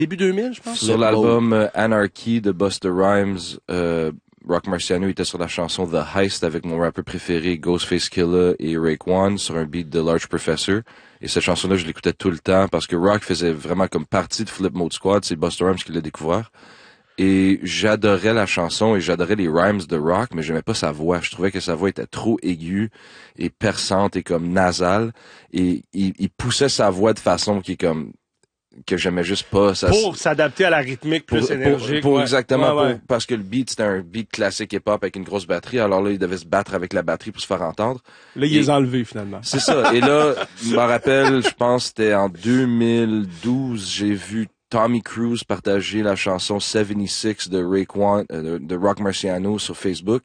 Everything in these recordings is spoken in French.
Début 2000, je pense. Sur l'album Anarchy de Busta Rhymes, Rock Marciano était sur la chanson The Heist avec mon rappeur préféré Ghostface Killah et Raekwon sur un beat de Large Professor. Et cette chanson-là, je l'écoutais tout le temps parce que Rock faisait vraiment comme partie de Flip Mode Squad. C'est Busta Rhymes qui l'a découvert. Et j'adorais la chanson et j'adorais les rhymes de Rock, mais j'aimais pas sa voix. Je trouvais que sa voix était trop aiguë et perçante et comme nasale. Et il poussait sa voix de façon qui est comme que j'aimais juste pas. Ça, pour s'adapter à la rythmique plus énergique. Pour exactement, ouais. parce que le beat, c'était un beat classique hip-hop avec une grosse batterie. Alors là, il devait se battre avec la batterie pour se faire entendre. Là, il les a enlevés, finalement. C'est ça. Et là, je me rappelle, je pense que c'était en 2012, j'ai vu Tommy Cruise partager la chanson 76 de Raekwon, de Rock Marciano sur Facebook.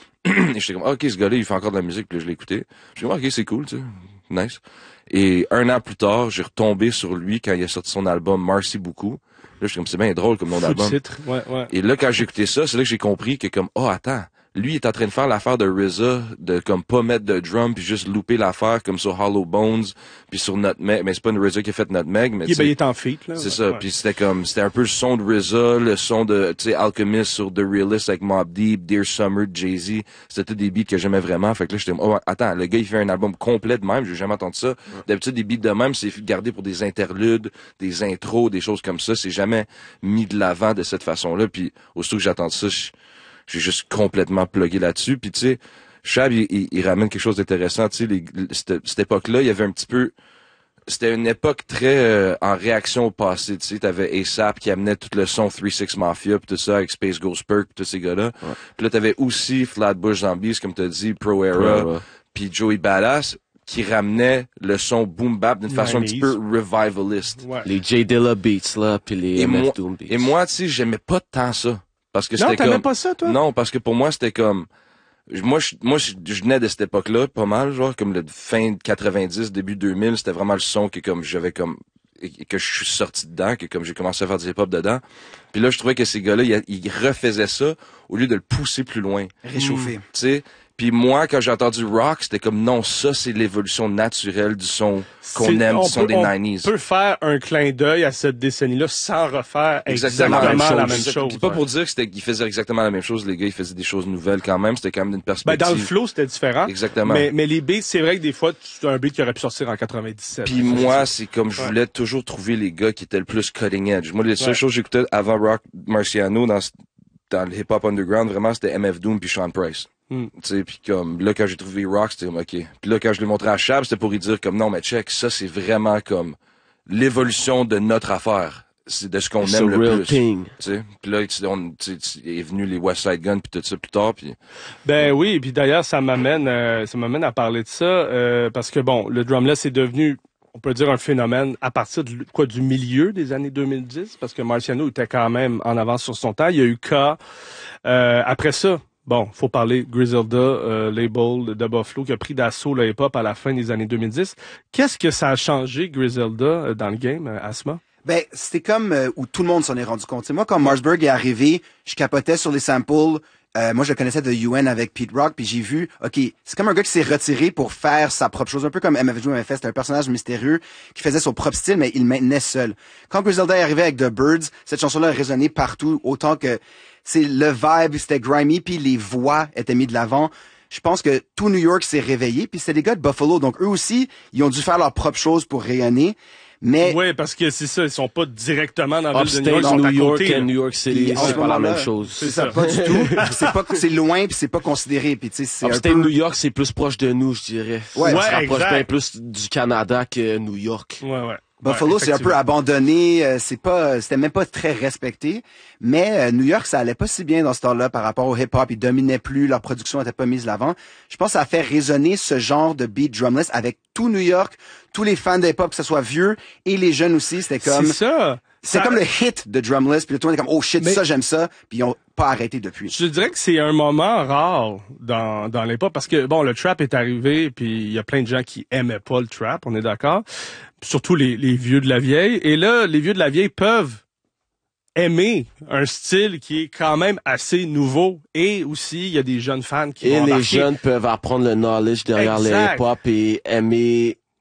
Et j'étais comme, OK, ce gars-là, il fait encore de la musique, puis là, je l'ai écouté. J'ai dit, OK, c'est cool, tu sais. Nice. Et un an plus tard, j'ai retombé sur lui quand il a sorti son album Merci beaucoup. Là, j'étais comme, c'est bien drôle comme nom d'album. Titre. Ouais. Et là, quand j'ai écouté ça, c'est là que j'ai compris que comme, oh, attends, lui, il est en train de faire l'affaire de RZA, de comme pas mettre de drum puis juste louper l'affaire comme sur Hollow Bones puis sur Nutmeg. Mais c'est pas une RZA qui a fait Nutmeg, mais il est en feat, là. C'est ça. Puis c'était un peu le son de RZA, le son de, tu sais, Alchemist sur The Realist avec Mobb Deep, Dear Summer, Jay-Z. C'était tous des beats que j'aimais vraiment. Fait que là, j'étais, oh, attends, le gars, il fait un album complet de même. J'ai jamais entendu ça. D'habitude, des beats de même, c'est gardé pour des interludes, des intros, des choses comme ça. C'est jamais mis de l'avant de cette façon-là. Puis aussitôt que j'attends ça, j'ai juste complètement plugué là-dessus. Puis tu sais, Chab, il ramène quelque chose d'intéressant. Tu sais, cette époque-là, il y avait un petit peu... C'était une époque très en réaction au passé. Tu sais, t'avais A$AP qui amenait tout le son 3-6 Mafia puis tout ça avec Space Ghost Perk puis tous ces gars-là. Ouais. Puis là, t'avais aussi Flatbush Zombies, comme t'as dit, Pro Era, puis Joey Badass qui ramenait le son boom bap d'une façon un petit peu revivaliste. Ouais. Les J Dilla Beats là, puis les MF Doom Beats. Et moi, tu sais, j'aimais pas tant ça. Parce que non, c'était t'aimais pas ça, toi? Non, parce que pour moi, c'était comme... Moi, je venais de cette époque-là, pas mal, genre, comme le fin de 90, début 2000, c'était vraiment le son que comme j'avais comme... que je suis sorti dedans, que comme j'ai commencé à faire du hip-hop dedans. Puis là, je trouvais que ces gars-là, ils refaisaient ça au lieu de le pousser plus loin. Réchauffer. Tu sais. Puis moi, quand j'ai entendu rock, c'était comme non, ça c'est l'évolution naturelle du son qu'on aime, du son des 90s. On peut faire un clin d'œil à cette décennie-là sans refaire exactement la même chose. Puis pas pour dire qu'ils faisaient exactement la même chose, les gars, ils faisaient des choses nouvelles quand même, c'était quand même une perspective. Ben dans le flow, c'était différent. Exactement. Mais les beats, c'est vrai que des fois, c'est un beat qui aurait pu sortir en 97. Puis moi, c'est comme je voulais toujours trouver les gars qui étaient le plus cutting edge. Moi, les seules choses que j'écoutais avant Rock Marciano dans le hip-hop underground, vraiment, c'était MF Doom puis Sean Price. Tu sais, puis comme là quand j'ai trouvé Rock, c'était comme OK. Puis là quand je l'ai montré à Chab, c'était pour lui dire comme non mais check, ça c'est vraiment comme l'évolution de notre affaire, c'est de ce qu'on aime le plus. Tu sais, puis là est venu les West Side Gun puis tout ça plus tard puis ben oui, puis d'ailleurs ça m'amène à parler de ça parce que bon, le drumless est devenu, on peut dire, un phénomène à partir du milieu des années 2010 parce que Marciano était quand même en avance sur son temps. Il y a eu K après ça. Bon, faut parler Griselda, label de Buffalo qui a pris d'assaut le hip-hop à la fin des années 2010. Qu'est-ce que ça a changé, Griselda, dans le game, Asma? Ben, c'était comme où tout le monde s'en est rendu compte. T'sais, moi, quand Marsburg est arrivé, je capotais sur les samples. Moi, je le connaissais de UN avec Pete Rock, puis j'ai vu, OK, c'est comme un gars qui s'est retiré pour faire sa propre chose, un peu comme MF Doom avait fait. C'était un personnage mystérieux qui faisait son propre style, mais il le maintenait seul. Quand Griselda est arrivé avec The Birds, cette chanson-là a résonné partout, autant que c'est le vibe, c'était grimy, puis les voix étaient mis de l'avant. Je pense que tout New York s'est réveillé, puis c'était des gars de Buffalo, donc eux aussi, ils ont dû faire leur propre chose pour rayonner. Mais ouais, parce que c'est ça, ils sont pas directement dans la ville de New York, New York et New York City, c'est pas la même chose. C'est ça, pas du tout. C'est loin, puis c'est pas considéré, puis tu sais, c'est Upstate New York, c'est plus proche de nous, je dirais. Ouais, ça se rapproche bien plus du Canada que New York. Ouais. Buffalo, c'est un peu abandonné, c'était même pas très respecté. Mais New York, ça allait pas si bien dans ce temps-là par rapport au hip-hop. Ils dominaient plus, leur production était pas mise de l'avant. Je pense que ça a fait résonner ce genre de beat drumless avec tout New York, tous les fans de hip-hop, que ce soit vieux et les jeunes aussi. C'était comme... C'est ça. C'est comme le hit de drumless, puis tout le monde est comme oh shit, ça j'aime ça, puis ils ont pas arrêté depuis. Je dirais que c'est un moment rare dans l'hip-hop parce que bon, le trap est arrivé, puis il y a plein de gens qui aimaient pas le trap, on est d'accord. Surtout les vieux de la vieille. Et là, les vieux de la vieille peuvent aimer un style qui est quand même assez nouveau. Et aussi, il y a des jeunes fans qui vont embarquer. Et les jeunes peuvent apprendre le knowledge derrière le hip-hop et aimer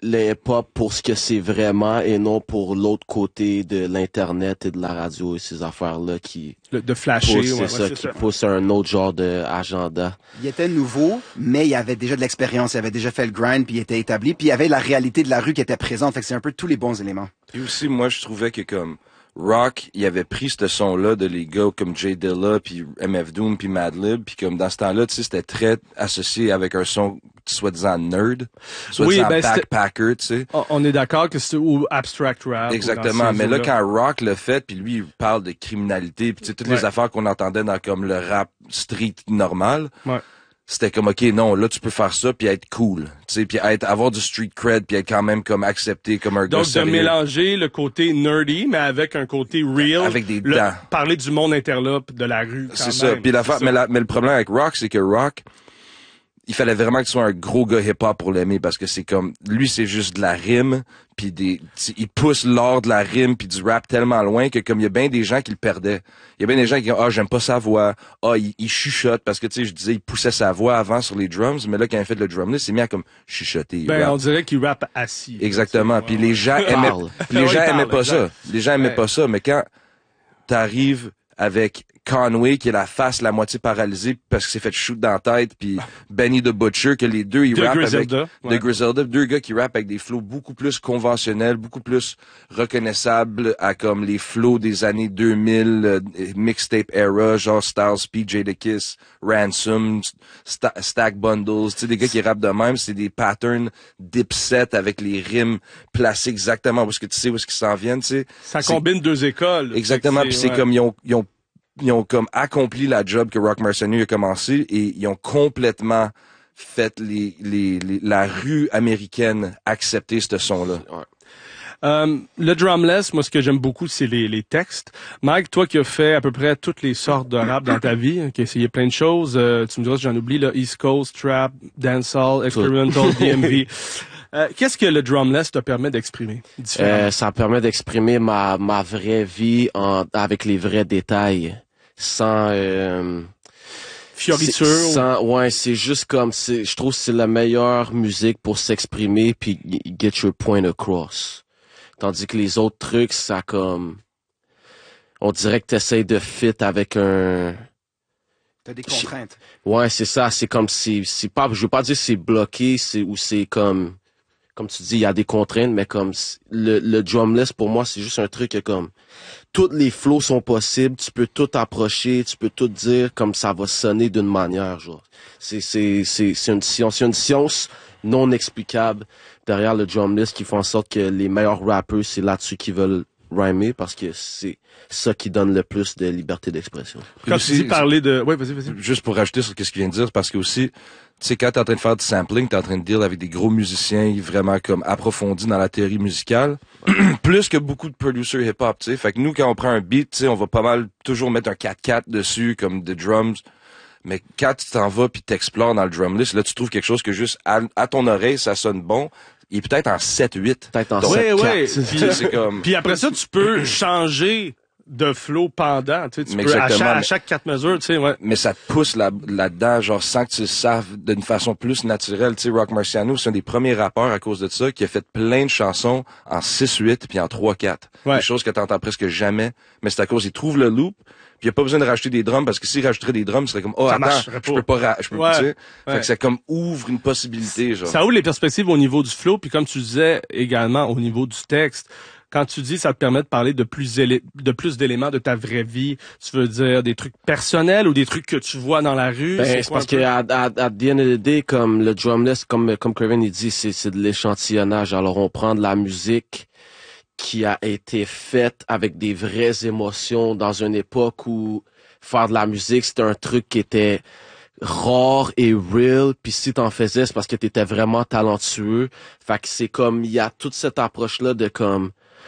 le hip-hop pour ce que c'est vraiment et non pour l'autre côté de l'internet et de la radio et ces affaires-là qui de flasher, qui poussent un autre genre d'agenda. Il était nouveau, mais il avait déjà de l'expérience, il avait déjà fait le grind, puis il était établi, puis il y avait la réalité de la rue qui était présente, fait que c'est un peu tous les bons éléments. Et aussi, moi, je trouvais que comme Rock, il avait pris ce son-là de les gars comme Jay Dilla, puis MF Doom, puis Madlib, puis comme dans ce temps-là, tu sais, c'était très associé avec un son soi-disant nerd, soi-disant backpacker, tu sais. On est d'accord que c'est ou abstract rap. Exactement, mais là, quand Rock l'a fait, puis lui, il parle de criminalité, puis tu sais, toutes les affaires qu'on entendait dans comme le rap street normal, c'était comme, OK, non, là, tu peux faire ça puis être cool, tu sais, puis avoir du street cred puis être quand même comme accepté comme un gars sérieux. Donc, de mélanger le côté nerdy, mais avec un côté real. Avec des dents. Parler du monde interlope, de la rue, quand même. C'est ça. Puis l'affaire, mais le problème avec Rock, c'est que Rock, il fallait vraiment que tu sois un gros gars hip-hop pour l'aimer parce que c'est comme, lui, c'est juste de la rime puis il pousse l'art de la rime puis du rap tellement loin que comme il y a bien des gens qui le perdaient. Il y a bien des gens qui disent, j'aime pas sa voix. Il chuchote parce que, tu sais, je disais, il poussait sa voix avant sur les drums, mais là, quand il a fait le drumless, il s'est mis à comme chuchoter. On dirait qu'il rappe assis. Exactement. Puis les gens aimaient, aimaient pas ça. Les gens aimaient pas ça, mais quand t'arrives avec Conway qui est la face la moitié paralysée parce qu'il s'est fait shoot dans la tête, puis Benny the Butcher que les deux ils rappent avec de Griselda, deux gars qui rappent avec des flows beaucoup plus conventionnels, beaucoup plus reconnaissables à comme les flows des années 2000 mixtape era, genre Styles P, Jadakiss, Ransom, Stack Bundles, tu sais des gars qui rappent de même, c'est des patterns Dipset avec les rimes placées exactement parce que tu sais où est-ce qu'ils s'en viennent, tu sais. Ça combine deux écoles. Exactement, puis c'est comme ils ont comme accompli la job que Rock Mercenary a commencé et ils ont complètement fait la rue américaine accepter ce son-là. Le drumless, moi, ce que j'aime beaucoup, c'est les textes. Mike, toi qui as fait à peu près toutes les sortes de rap dans ta vie, qui as essayé plein de choses, tu me diras si j'en oublie, là, East Coast, Trap, Dancehall, Experimental, DMV. Qu'est-ce que le drumless te permet d'exprimer? Ça permet d'exprimer ma vraie vie avec les vrais détails, sans fioriture. Ouais, c'est juste comme je trouve que c'est la meilleure musique pour s'exprimer puis get your point across. Tandis que les autres trucs, ça comme on dirait que t'essayes de fit avec un. T'as des contraintes. Ouais, c'est ça. C'est comme c'est pas. Je veux pas dire c'est bloqué, c'est comme tu dis, il y a des contraintes, mais comme le drumless pour moi, c'est juste un truc que comme toutes les flows sont possibles, tu peux tout approcher, tu peux tout dire comme ça va sonner d'une manière, genre. C'est une science non explicable derrière le drumless qui fait en sorte que les meilleurs rappeurs, c'est là-dessus qu'ils veulent rhymer parce que c'est ça qui donne le plus de liberté d'expression. Quand tu dis parler de... Ouais, vas-y. Juste pour rajouter sur ce qu'il vient de dire, parce que aussi, tu sais, quand t'es en train de faire du sampling, t'es en train de deal avec des gros musiciens vraiment comme approfondis dans la théorie musicale, plus que beaucoup de producers hip-hop, tu sais. Fait que nous, quand on prend un beat, tu sais, on va pas mal toujours mettre un 4/4 dessus, comme des drums. Mais quand tu t'en vas puis t'explores dans le drumlist, là, tu trouves quelque chose que juste à ton oreille, ça sonne bon. Il est peut-être en 7/8. Peut-être en 7/4. C'est comme... Puis après ça, tu peux changer de flow pendant, tu sais, tu peux à chaque 4 mesures, tu sais, ouais. Mais ça te pousse là-dedans, genre, sans que tu le saves d'une façon plus naturelle, tu sais, Rock Marciano, c'est un des premiers rappeurs à cause de ça, qui a fait plein de chansons en 6/8 puis en 3/4. Ouais. Des choses que t'entends presque jamais, mais c'est à cause, il trouve le loop, puis il a pas besoin de rajouter des drums, parce que s'il rajouterait des drums, ce serait comme, je peux pas, tu sais. Fait que ça comme ouvre une possibilité, genre. Ça ouvre les perspectives au niveau du flow, puis comme tu disais également au niveau du texte. Quand tu dis ça te permet de parler de plus d'éléments de ta vraie vie, tu veux dire des trucs personnels ou des trucs que tu vois dans la rue? C'est parce que à the end of the day, comme le drumless, comme Craven il dit, c'est de l'échantillonnage. Alors on prend de la musique qui a été faite avec des vraies émotions dans une époque où faire de la musique, c'était un truc qui était rare et real, puis si t'en faisais, c'est parce que t'étais vraiment talentueux. Fait que c'est comme, il y a toute cette approche-là de comme,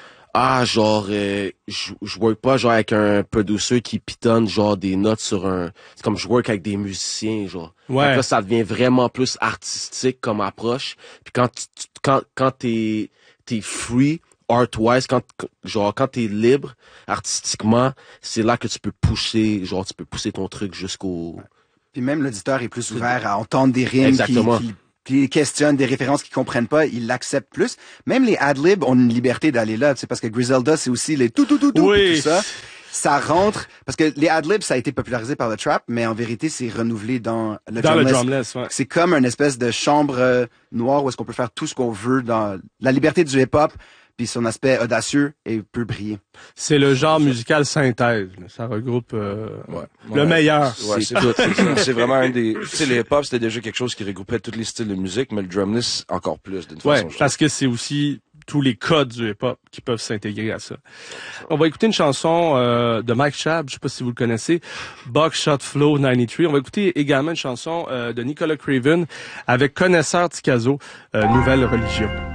genre, je work pas genre avec un producer qui pitonne genre des notes sur c'est comme je work avec des musiciens, genre. Ouais. Donc là, ça devient vraiment plus artistique comme approche. Puis quand t'es free, art-wise, quand t'es libre, artistiquement, c'est là que tu peux pousser ton truc jusqu'au... Puis même l'auditeur est plus ouvert à entendre des rimes puis ils questionnent des références qu'ils comprennent pas, ils l'acceptent plus. Même les ad-libs ont une liberté d'aller là, parce que Griselda, c'est aussi les tout, oui. puis tout ça. Ça rentre, parce que les ad-libs, ça a été popularisé par le trap, mais en vérité, c'est renouvelé dans le drumless. Ouais. C'est comme une espèce de chambre noire où est-ce qu'on peut faire tout ce qu'on veut dans la liberté du hip-hop, puis son aspect audacieux et peut briller. C'est le genre musical synthèse. Là. Ça regroupe le meilleur. Ouais, c'est vraiment un des... Tu sais, le hip-hop, c'était déjà quelque chose qui regroupait tous les styles de musique, mais le drumless, encore plus, d'une façon. Ouais, parce que c'est aussi tous les codes du hip-hop qui peuvent s'intégrer à ça. On va écouter une chanson de Mike Schaab, je sais pas si vous le connaissez, Buckshot Flow 93. On va écouter également une chanson de Nicolas Craven avec Connaisseur Ticazo, Nouvelle Religion.